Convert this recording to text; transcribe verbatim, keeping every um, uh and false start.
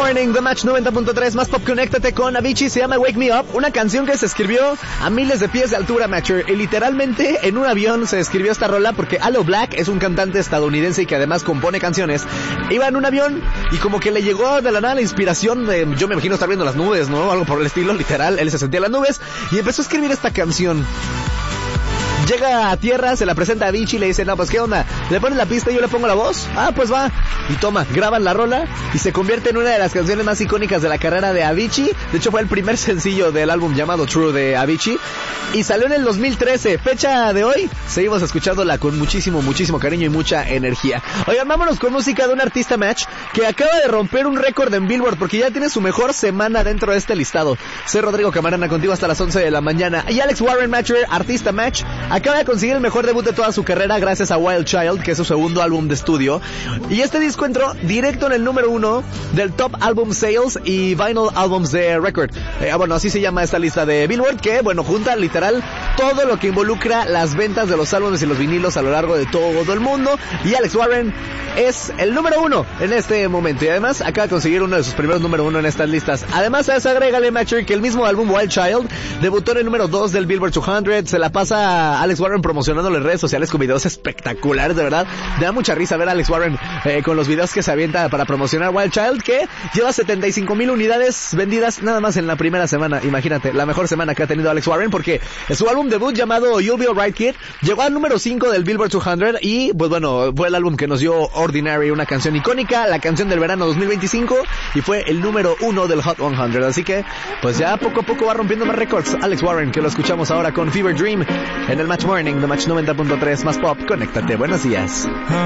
Morning, The Match noventa punto tres, más pop, conéctate con Avicii, se llama Wake Me Up, una canción que se escribió a miles de pies de altura, Matcher, y literalmente en un avión se escribió esta rola porque Aloe Black es un cantante estadounidense y que además compone canciones. Iba en un avión y como que le llegó de la nada la inspiración de, yo me imagino estar viendo las nubes, ¿no? Algo por el estilo, literal, él se sentía en las nubes y empezó a escribir esta canción. Llega a tierra, se la presenta a Avicii y le dice, no, pues, ¿qué onda? ¿Le pones la pista y yo le pongo la voz? Ah, pues va. Y toma, graban la rola y se convierte en una de las canciones más icónicas de la carrera de Avicii. De hecho, fue el primer sencillo del álbum llamado True de Avicii. Y salió en el dos mil trece. Fecha de hoy, seguimos escuchándola con muchísimo, muchísimo cariño y mucha energía. Oigan, vámonos con música de un artista, Match, que acaba de romper un récord en Billboard porque ya tiene su mejor semana dentro de este listado. Soy Rodrigo Camarena, contigo hasta las once de la mañana. Y Alex Warren, Matcher, artista, Match, acaba de conseguir el mejor debut de toda su carrera gracias a Wild Child, que es su segundo álbum de estudio. Y este disco entró directo en el número uno del Top Album Sales y Vinyl Albums de Record. Eh, bueno, así se llama esta lista de Billboard, que, bueno, junta literal todo lo que involucra las ventas de los álbumes y los vinilos a lo largo de todo el mundo. Y Alex Warren es el número uno en este momento. Y además acaba de conseguir uno de sus primeros número uno en estas listas. Además a eso agrégale, Matcher, que el mismo álbum Wild Child debutó en el número dos del Billboard doscientos. Se la pasa a Alex Warren promocionándole en redes sociales con videos espectaculares, de verdad. Me da mucha risa ver a Alex Warren eh, con los videos que se avienta para promocionar Wild Child, que lleva setenta y cinco mil unidades vendidas nada más en la primera semana. Imagínate, la mejor semana que ha tenido Alex Warren, porque su álbum debut llamado You'll Be Alright Kid llegó al número cinco del Billboard doscientos y, pues bueno, fue el álbum que nos dio Ordinary, una canción icónica, la canción del verano dos mil veinticinco, y fue el número uno del Hot cien. Así que, pues ya poco a poco va rompiendo más récords Alex Warren, que lo escuchamos ahora con Fever Dream en el Match Morning, The Match noventa punto tres, más pop, conéctate, buenos días.